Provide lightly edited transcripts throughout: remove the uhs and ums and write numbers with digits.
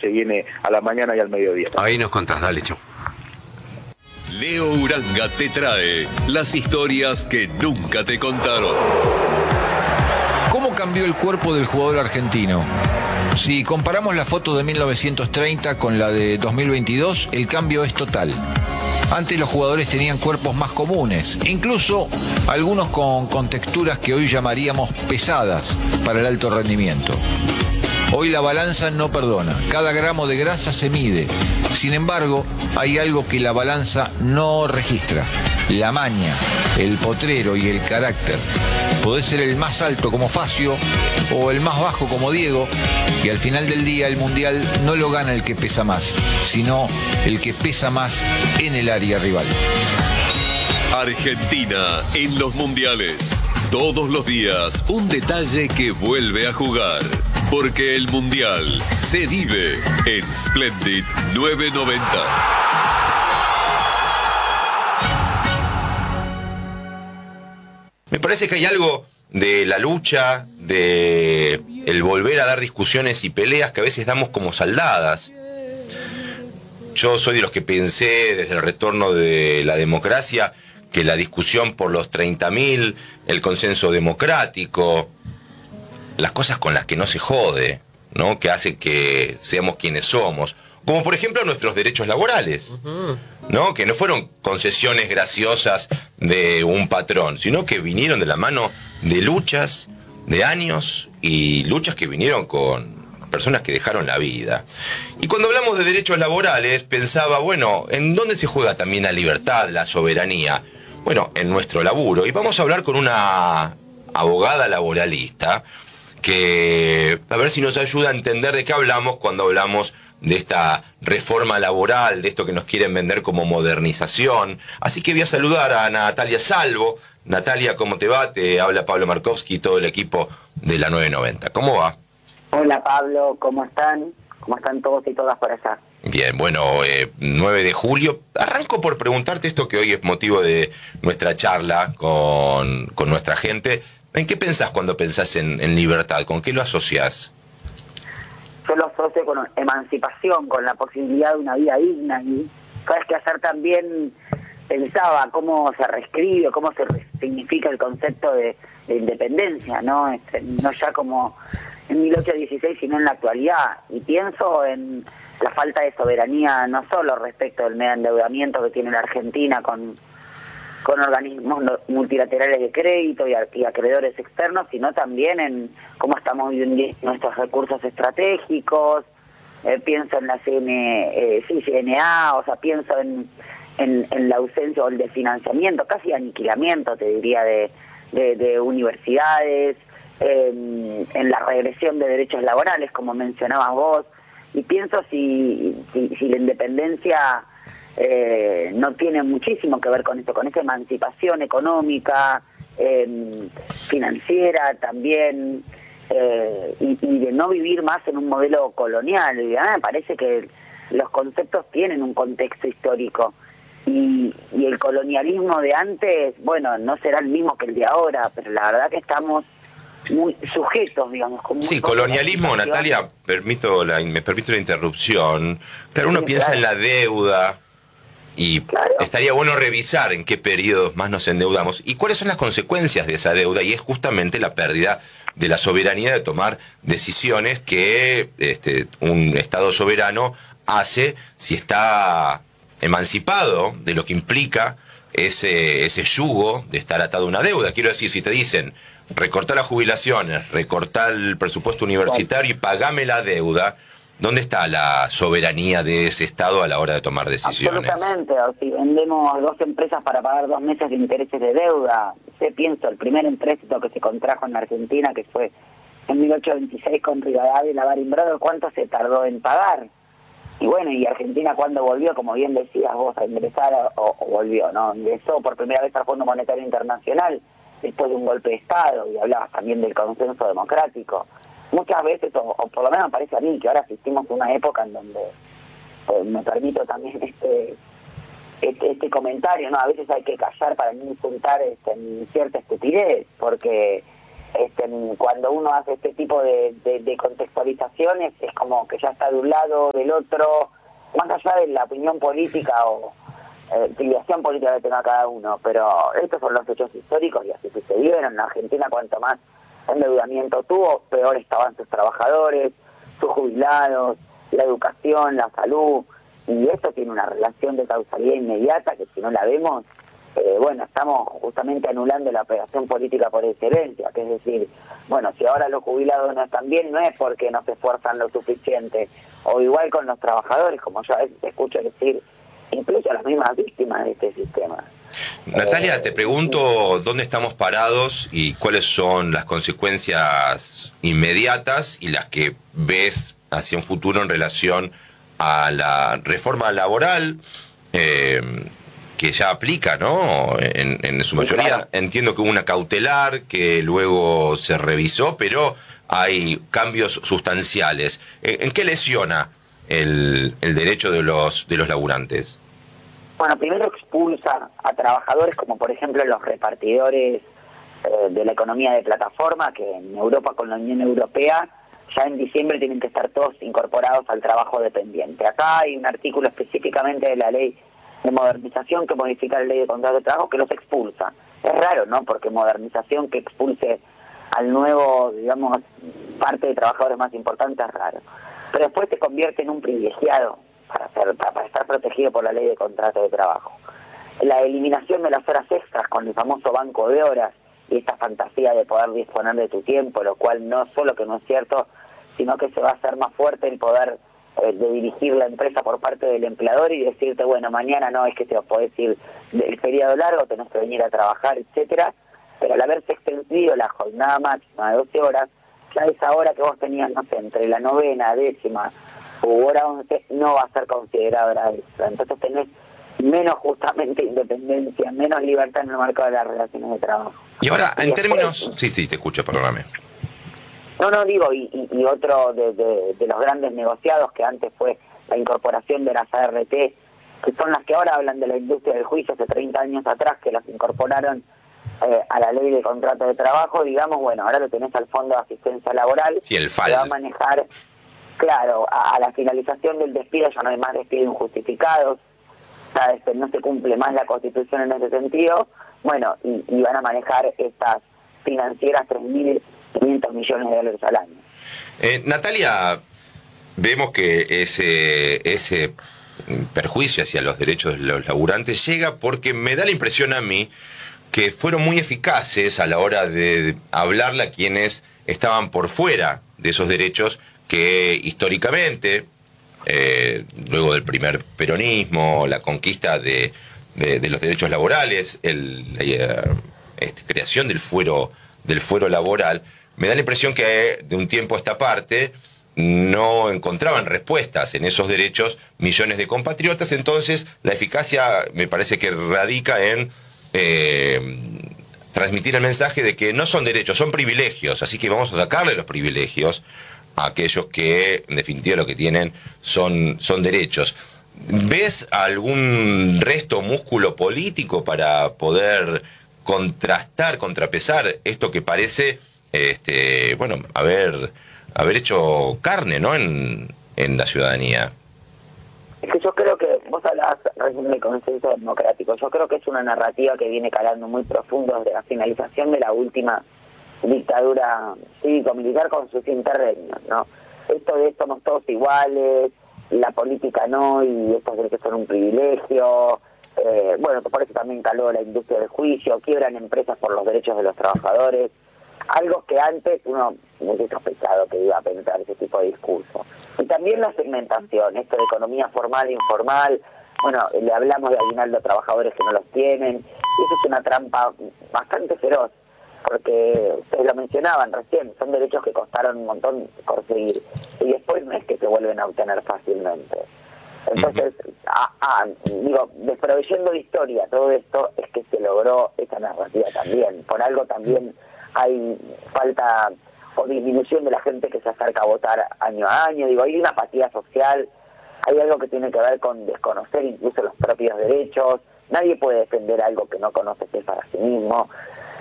se viene a la mañana y al mediodía. Ahí nos contás, dale, chau. Leo Uranga te trae las historias que nunca te contaron. ¿Cómo cambió el cuerpo del jugador argentino? Si comparamos la foto de 1930 con la de 2022, el cambio es total. Antes los jugadores tenían cuerpos más comunes, incluso algunos con texturas que hoy llamaríamos pesadas para el alto rendimiento. Hoy la balanza no perdona, cada gramo de grasa se mide. Sin embargo, hay algo que la balanza no registra: la maña, el potrero y el carácter. Podés ser el más alto como Facio o el más bajo como Diego, y al final del día el mundial no lo gana el que pesa más, sino el que pesa más en el área rival. Argentina en los mundiales. Todos los días un detalle que vuelve a jugar. Porque el mundial se vive en Splendid 990. Me parece que hay algo de la lucha, de el volver a dar discusiones y peleas que a veces damos como saldadas. Yo soy de los que pensé desde el retorno de la democracia que la discusión por los 30.000, el consenso democrático, las cosas con las que no se jode, ¿no? Que hace que seamos quienes somos, como por ejemplo nuestros derechos laborales, ¿no? Que no fueron concesiones graciosas de un patrón, sino que vinieron de la mano de luchas de años y luchas que vinieron con personas que dejaron la vida. Y cuando hablamos de derechos laborales, pensaba, bueno, ¿en dónde se juega también la libertad, la soberanía? Bueno, en nuestro laburo. Y vamos a hablar con una abogada laboralista que a ver si nos ayuda a entender de qué hablamos cuando hablamos de esta reforma laboral, de esto que nos quieren vender como modernización. Así que voy a saludar a Natalia Salvo. Natalia, ¿cómo te va? Te habla Pablo Markovsky y todo el equipo de la 990. ¿Cómo va? Hola Pablo, ¿cómo están? ¿Cómo están todos y todas por allá? Bien, bueno, 9 de julio. Arranco por preguntarte esto que hoy es motivo de nuestra charla con nuestra gente. ¿En qué pensás cuando pensás en libertad? ¿Con qué lo asociás? Yo lo asocio con emancipación, con la posibilidad de una vida digna. Y sabes que ayer también pensaba cómo se reescribe, cómo se significa el concepto de independencia, ¿no? No ya como en 1816, sino en la actualidad. Y pienso en la falta de soberanía, no solo respecto del mega endeudamiento que tiene la Argentina con organismos multilaterales de crédito y acreedores externos, sino también en cómo estamos viviendo nuestros recursos estratégicos. Pienso en la CNA, o sea, pienso en la ausencia o el desfinanciamiento, casi aniquilamiento, te diría, de universidades, en la regresión de derechos laborales, como mencionabas vos, y pienso si la independencia no tiene muchísimo que ver con esto, con esa emancipación económica, financiera también, y de no vivir más en un modelo colonial. Me parece que los conceptos tienen un contexto histórico, y el colonialismo de antes, bueno, no será el mismo que el de ahora, pero la verdad que estamos muy sujetos, digamos. Sí, colonialismo, Natalia, me permito la interrupción. Claro, uno piensa en la deuda, y estaría bueno revisar en qué periodos más nos endeudamos y cuáles son las consecuencias de esa deuda, y es justamente la pérdida de la soberanía de tomar decisiones que un Estado soberano hace si está emancipado de lo que implica ese yugo de estar atado a una deuda. Quiero decir, si te dicen recortar las jubilaciones, recortar el presupuesto universitario y pagame la deuda, ¿dónde está la soberanía de ese Estado a la hora de tomar decisiones? Absolutamente. O si vendemos 2 empresas para pagar 2 meses de intereses de deuda, pienso, el primer empréstito que se contrajo en la Argentina, que fue en 1826 con Rivadavia y la Baring Brothers, ¿cuánto se tardó en pagar? Y bueno, y Argentina cuando volvió, como bien decías vos, a ingresar, o volvió, ¿no? Ingresó por primera vez al Fondo Monetario Internacional después de un golpe de Estado, y hablabas también del consenso democrático. Muchas veces, o por lo menos me parece a mí, que ahora asistimos a una época en donde, me permito también este comentario, ¿no? A veces hay que callar para no insultar cierta estupidez, porque Cuando uno hace este tipo de contextualizaciones, es como que ya está de un lado, del otro, más allá de la opinión política o filiación política que tenga cada uno, pero estos son los hechos históricos y así sucedieron. En Argentina, cuanto más endeudamiento tuvo, peor estaban sus trabajadores, sus jubilados, la educación, la salud, y esto tiene una relación de causalidad inmediata que si no la vemos, estamos justamente anulando la operación política por excelencia, que es decir, si ahora los jubilados no están bien, no es porque no se esfuerzan lo suficiente, o igual con los trabajadores, como yo a veces escucho decir, incluso las mismas víctimas de este sistema. Natalia, te pregunto dónde estamos parados y cuáles son las consecuencias inmediatas y las que ves hacia un futuro en relación a la reforma laboral que ya aplica, ¿no? En su mayoría. Claro. Entiendo que hubo una cautelar que luego se revisó, pero hay cambios sustanciales. ¿En qué lesiona el derecho de los laburantes? Bueno, primero expulsa a trabajadores como por ejemplo los repartidores de la economía de plataforma, que en Europa con la Unión Europea ya en diciembre tienen que estar todos incorporados al trabajo dependiente. Acá hay un artículo específicamente de la ley de modernización que modifica la ley de contrato de trabajo que los expulsa. Es raro, ¿no? Porque modernización que expulse al nuevo, digamos, parte de trabajadores más importantes es raro. Pero después se convierte en un privilegiado para estar protegido por la ley de contrato de trabajo. La eliminación de las horas extras con el famoso banco de horas y esta fantasía de poder disponer de tu tiempo, lo cual no solo que no es cierto, sino que se va a hacer más fuerte el poder de dirigir la empresa por parte del empleador y decirte, mañana no, es que te podés ir del feriado largo, tenés que venir a trabajar, etcétera. Pero al haberse extendido la jornada máxima de 12 horas, ya esa hora que vos tenías, no sé, entre la 9ª, 10ª u hora 11, no va a ser considerada extra. Entonces tenés menos justamente independencia, menos libertad en el marco de las relaciones de trabajo. Y ahora, en términos... Sí, te escucho, perdóname. No, digo, y otro de los grandes negociados que antes fue la incorporación de las ART, que son las que ahora hablan de la industria del juicio hace 30 años atrás, que las incorporaron a la ley de contrato de trabajo, digamos, ahora lo tenés al Fondo de Asistencia Laboral, sí, el FAL, que va a manejar, claro, a la finalización del despido ya no hay más despidos injustificados, no se cumple más la Constitución en ese sentido, y van a manejar estas financieras 3.500 millones de dólares al año. Natalia, vemos que ese perjuicio hacia los derechos de los laburantes llega porque me da la impresión a mí que fueron muy eficaces a la hora de hablarle a quienes estaban por fuera de esos derechos que históricamente, luego del primer peronismo, la conquista de los derechos laborales, la creación del fuero laboral, me da la impresión que de un tiempo a esta parte no encontraban respuestas en esos derechos millones de compatriotas. Entonces la eficacia me parece que radica en transmitir el mensaje de que no son derechos, son privilegios, así que vamos a sacarle los privilegios a aquellos que en definitiva lo que tienen son derechos. ¿Ves algún resto músculo político para poder contrapesar esto que parece haber hecho carne, ¿no?, en la ciudadanía? Es que yo creo que, vos hablabas recién del consenso democrático, yo creo que es una narrativa que viene calando muy profundo desde la finalización de la última dictadura cívico-militar con sus interregnos, ¿no? Esto de somos todos iguales, la política no, y estos derechos son un privilegio, por eso también caló la industria del juicio, quiebran empresas por los derechos de los trabajadores, algo que antes uno hubiese sospechado que iba a pensar ese tipo de discurso. Y también la segmentación, esto de economía formal e informal, le hablamos de aguinaldo a trabajadores que no los tienen, y eso es una trampa bastante feroz, porque ustedes lo mencionaban recién, son derechos que costaron un montón conseguir, y después no es que se vuelven a obtener fácilmente. Entonces, desproveyendo de historia todo esto, es que se logró esa narrativa también. Por algo también hay falta o disminución de la gente que se acerca a votar año a año. Hay una apatía social, hay algo que tiene que ver con desconocer incluso los propios derechos. Nadie puede defender algo que no conoce para sí mismo.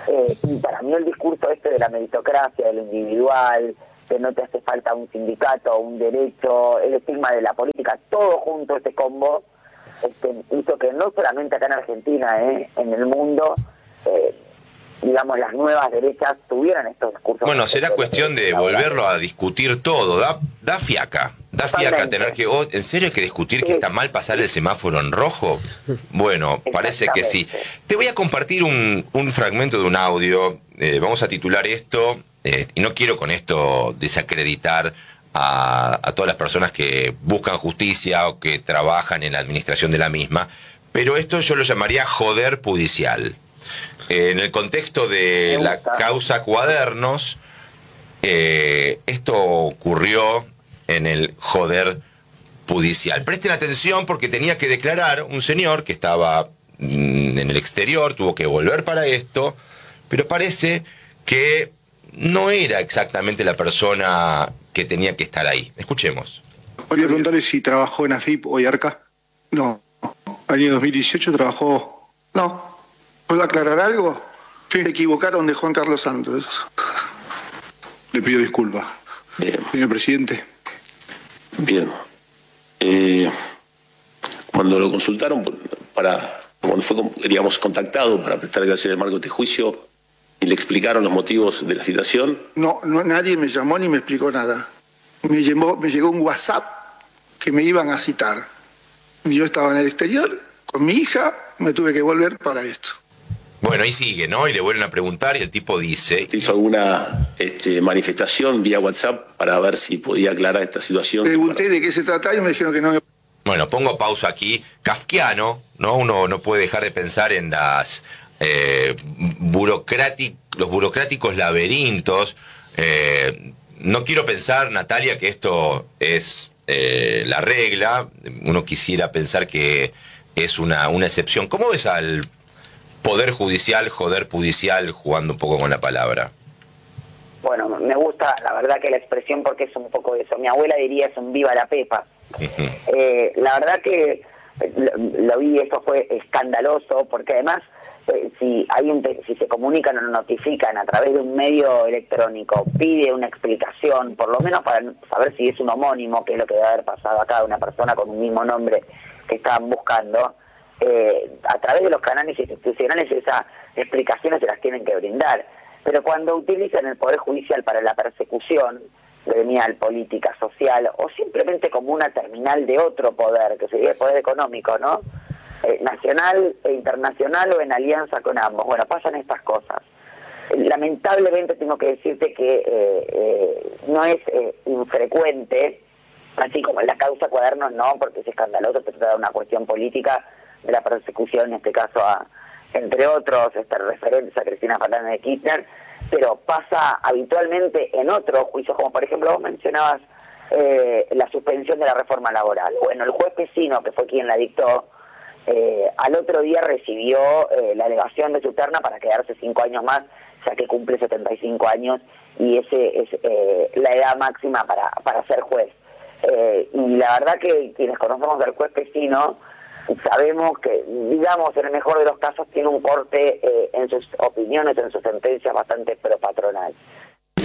Y para mí el discurso de la meritocracia, de lo individual, que no te hace falta un sindicato, un derecho, el estigma de la política, todo junto, este combo, hizo que no solamente acá en Argentina, en el mundo, digamos, las nuevas derechas tuvieran estos discursos. Bueno, será cuestión de volverlo a discutir todo. Da fiaca. Da fiaca tener que... ¿En serio hay que discutir que está mal pasar el semáforo en rojo? Bueno, parece que sí. Te voy a compartir un fragmento de un audio. Vamos a titular esto, y no quiero con esto desacreditar a todas las personas que buscan justicia o que trabajan en la administración de la misma, pero esto yo lo llamaría joder judicial. En el contexto de la causa Cuadernos, esto ocurrió en el joder judicial. Presten atención porque tenía que declarar un señor que estaba en el exterior, tuvo que volver para esto, pero parece que no era exactamente la persona que tenía que estar ahí. Escuchemos. Quería preguntarle si trabajó en AFIP o IARCA. No. Año 2018 trabajó... No. ¿Puedo aclarar algo? Sí. Se equivocaron de Juan Carlos Santos. Le pido disculpas. Bien. Señor presidente. Bien. Cuando lo consultaron cuando fue, digamos, contactado para prestar declaración del marco de este juicio y le explicaron los motivos de la citación. No, nadie me llamó ni me explicó nada. Me llegó un WhatsApp que me iban a citar. Yo estaba en el exterior con mi hija, me tuve que volver para esto. Bueno, ahí sigue, ¿no? Y le vuelven a preguntar y el tipo dice... ¿Hizo alguna manifestación vía WhatsApp para ver si podía aclarar esta situación? Pregunté de qué se trataba y me dijeron que no. Bueno, pongo pausa aquí. Kafkiano, ¿no? Uno no puede dejar de pensar en los burocráticos laberintos. No quiero pensar, Natalia, que esto es la regla. Uno quisiera pensar que es una excepción. ¿Cómo ves al poder judicial, joder judicial, jugando un poco con la palabra? Bueno, me gusta, la verdad, que la expresión, porque es un poco eso. Mi abuela diría es un viva la pepa. La verdad que lo vi, esto fue escandaloso, porque además si se comunican o notifican a través de un medio electrónico, pide una explicación, por lo menos para saber si es un homónimo, que es lo que debe haber pasado acá, una persona con un mismo nombre que estaban buscando, a través de los canales institucionales esas explicaciones se las tienen que brindar. Pero cuando utilizan el Poder Judicial para la persecución gremial, política, social, o simplemente como una terminal de otro poder, que sería el poder económico, ¿no? Nacional e internacional o en alianza con ambos. Bueno, pasan estas cosas. Lamentablemente tengo que decirte que no es infrecuente, así como en la causa Cuadernos no, porque es escandaloso, se trata de una cuestión política de la persecución, en este caso entre otros, referentes a Cristina Fernández de Kirchner, pero pasa habitualmente en otros juicios, como por ejemplo vos mencionabas la suspensión de la reforma laboral. Bueno, el juez Pesino, que fue quien la dictó, al otro día recibió la elevación de su terna para quedarse 5 años más, ya que cumple 75 años y ese es la edad máxima para ser juez. Y la verdad que quienes conocemos al juez Pesino sabemos que, digamos, en el mejor de los casos tiene un corte en sus opiniones, en sus sentencias bastante propatronal.